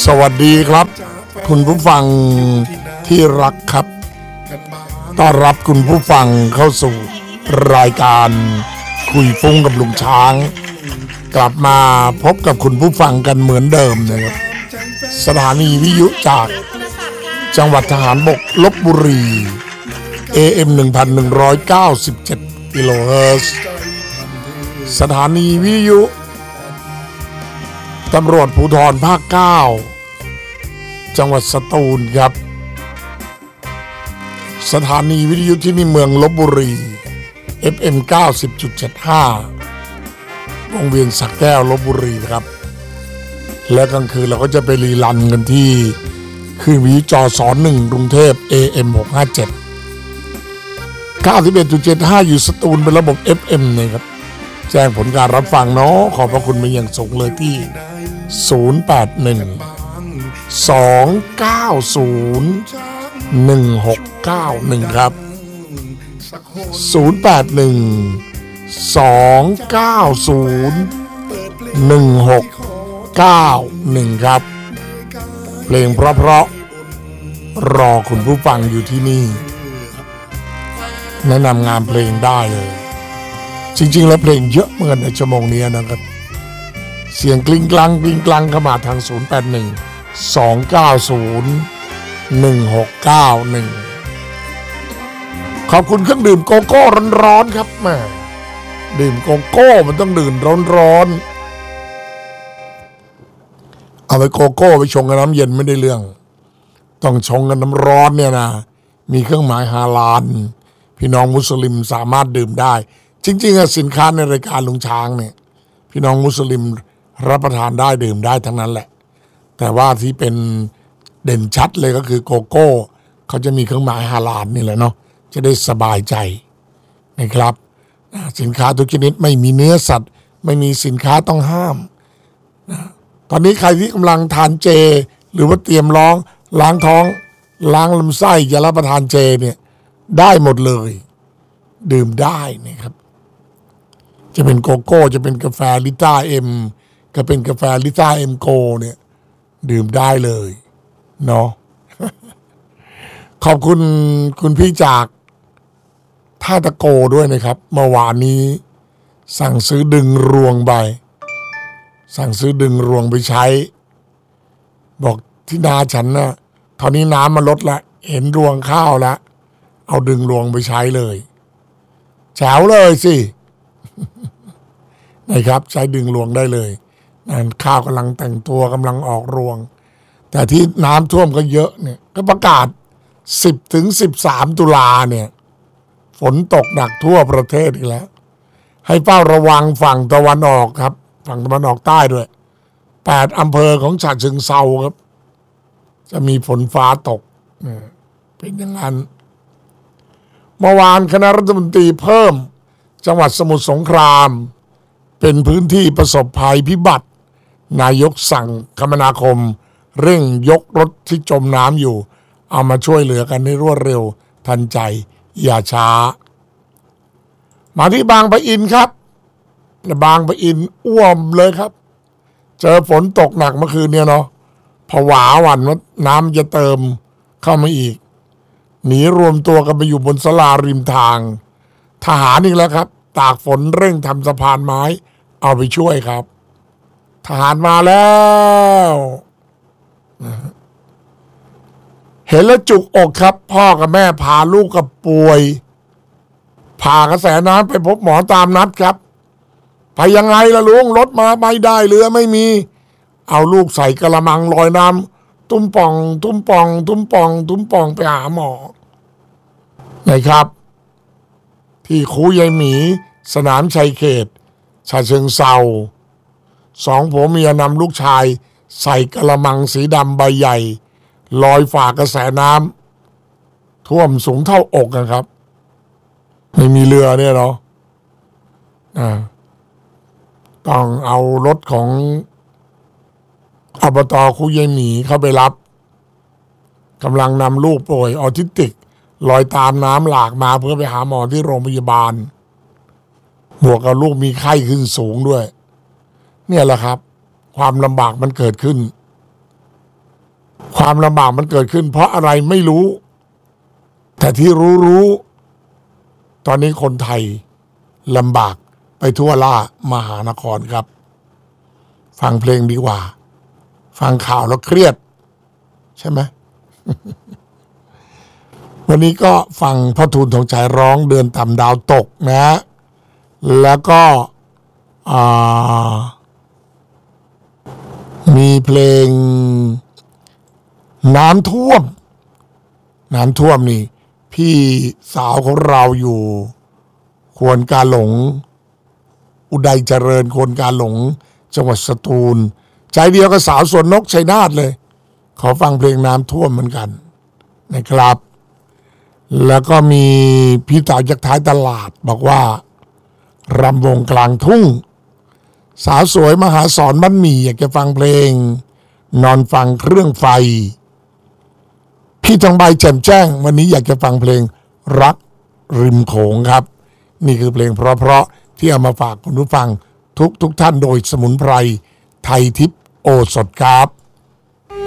สวัสดีครับคุณผู้ฟังที่รักครับต้อนรับคุณผู้ฟังเข้าสู่รายการคุยฟุ้งกับลุงช้างกลับมาพบกับคุณผู้ฟังกันเหมือนเดิมนะครับสถานีวิทยุจากจังหวัดทหารบกลพบุรี AM 1197 กิโลเฮิรตซ์สถานีวิทยุตำรวจภูธรภาค 9 จังหวัดสตูลครับสถานีวิทยุที่นี่เมืองลพบุรี FM 90.75 วงเวียนสักแก้วลพบุรีครับและกลางคืนเราก็จะไปรีรันกันที่คลื่นวิทยุจส1กรุงเทพ AM 657 91.75 อยู่สตูลเป็นระบบ FM นะครับแจ้งผลการรับฟังเนาะขอบพระคุณเป็นอย่างสูงเลยที่081-290-1691 ครับ 081-290-1691 ครับเพลงเพราะๆรอคุณผู้ฟังอยู่ที่นี่แนะนำงานเพลงได้เลยจริงๆแล้วเพลงเยอะเหมือนกันในชั่วโมงนี้นะครับเสียงกลิ้งกลังเข้ามาทาง081-290-1691ขอบคุณเครื่องดื่มโกโก้ร้อนๆครับแม่ดื่มโกโก้มันต้องดื่มร้อนๆเอาไปโกโก้ไปชงกับน้ำเย็นไม่ได้เรื่องต้องชงกับน้ำร้อนเนี่ยนะมีเครื่องหมายฮาลาลพี่น้องมุสลิมสามารถดื่มได้จริงๆสินค้าในรายการลุงช้างเนี่ยพี่น้องมุสลิมรับประทานได้ดื่มได้ทั้งนั้นแหละแต่ว่าที่เป็นเด่นชัดเลยก็คือโกโก้เขาจะมีเครื่องหมายฮาลาลนี่แหละเนาะจะได้สบายใจนะครับสินค้าทุกชนิดไม่มีเนื้อสัตว์ไม่มีสินค้าต้องห้ามตอนนี้ใครที่กำลังทานเจหรือว่าเตรียมล้างท้องล้างลำไส้จะรับประทานเจเนี่ยได้หมดเลยดื่มได้นะครับจะเป็นโกโก้จะเป็นกาแฟลิต้าเอ็มก็เป็นกาแฟลิต้าเอ็มโกเนี่ยดื่มได้เลยเนาะ ขอบคุณคุณพี่จากท่าตะโกด้วยนะครับเมื่อวานนี้สั่งซื้อดึงรวงไปใช้บอกที่นาฉันนะตอนนี้น้ำมันลดละเห็นรวงข้าวแล้วเอาดึงรวงไปใช้เลยแจ๋วเลยสินะครับใช้ดึงรวงได้เลยนั่นข้าวกำลังแต่งตัวกำลังออกรวงแต่ที่น้ำท่วมก็เยอะเนี่ยก็ประกาศ10-13 ตุลาเนี่ยฝนตกหนักทั่วประเทศอีกแล้วให้เฝ้าระวังฝั่งตะวันออกครับฝั่งตะวันออกใต้ด้วย8อำเภอของฉะเชิงเทราครับจะมีฝนฟ้าตกเป็นอย่างนั้นเมื่อวานคณะรัฐมนตรีเพิ่มจังหวัดสมุทรสงครามเป็นพื้นที่ประสบภัยพิบัตินายกสั่งคมนาคมเร่งยกรถที่จมน้ำอยู่เอามาช่วยเหลือกันให้รวดเร็วทันใจอย่าช้ามาที่บางปะอินครับบางปะอินอ้วมเลยครับเจอฝนตกหนักเมื่อคืนเนี่ยเนาะผวาหวั่นว่าน้ำจะเติมเข้ามาอีกหนีรวมตัวกันไปอยู่บนศาลาริมทางทหารอีกแล้วครับตากฝนเร่งทำสะพานไม้เอาไปช่วยครับทหารมาแล้วเห็นแล้วจุกอกครับพ่อกับแม่พาลูกกับป่วยผ่ากระแสน้ำไปพบหมอตามนัดครับไปยังไงล่ะลุงรถมาไม่ได้เรือไม่มีเอาลูกใส่กระมังลอยน้ำตุ้มป่องไปหาหมอนะครับที่คูยายหมีสนามชัยเขตฉะเชิงเทรา2ผัวเมียนำลูกชายใส่กระมังสีดำใบใหญ่ลอยฝ่ากระแสน้ำท่วมสูงเท่าอกนะครับไม่มีเรือเนี่ยเนาะต้องเอารถของอบต.คูยายหมีเข้าไปรับกำลังนำลูกป่วยออทิสติกลอยตามน้ำหลากมาเพื่อไปหาหมอที่โรงพยาบาลบวกกับลูกมีไข้ขึ้นสูงด้วยเนี่ยแหละครับความลำบากมันเกิดขึ้นความลำบากมันเกิดขึ้นเพราะอะไรไม่รู้ แต่ที่รู้ตอนนี้คนไทยลำบากไปทั่วล่ามหานครครับฟังเพลงดีกว่าฟังข่าวแล้วเครียดใช่ไหม วันนี้ก็ฟังพ่อทูลธงชัยร้องเดือนต่ำดาวตกนะแล้วก็มีเพลงน้ำท่วมนี่พี่สาวของเราอยู่ควรกาหลงอุดัยเจริญควรกาหลงจังหวัดสตูลใจเดียวกับสาวสวนนกชัยนาทเลยขอฟังเพลงน้ำท่วมเหมือนกันนะครับแล้วก็มีพี่ต่ายจากท้ายตลาดบอกว่ารำวงกลางทุ่งสาวสวยมหาสอนบ้านหมี่อยากจะฟังเพลงนอนฟังเครื่องไฟพี่ทองใบแจ่มแจ้งวันนี้อยากจะฟังเพลงรักริมโขงครับนี่คือเพลงเพราะๆที่เอามาฝากคุณผู้ฟังทุกท่านโดยสมุนไพรไทยทิพย์โอสถครับ